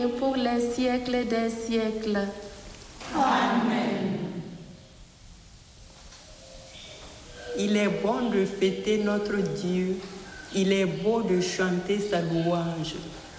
et pour les siècles des siècles. Amen. Il est bon de fêter notre Dieu, il est beau de chanter sa louange.